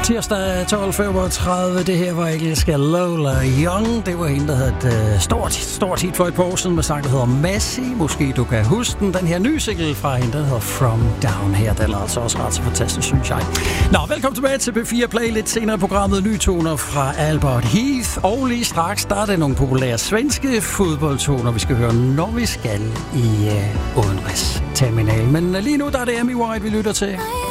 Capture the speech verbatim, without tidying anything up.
Tirsdag tolv femogtredive. Det her var engelske Lola Young. Det var en, der havde et uh, stort, stort hit for et par år siden med sang, der hedder Massey. Måske du kan huske den. Den her nye single fra hende, der hedder From Down Here. Den er altså også ret så fantastisk, synes jeg. Nå, velkommen tilbage til P fire Play. Lidt senere i programmet nye toner fra Albert Heath. Og lige straks, der er det nogle populære svenske fodboldtoner, vi skal høre, når vi skal i uh, Udenrigs Terminal. Men uh, lige nu, der er det Amy White, vi lytter til.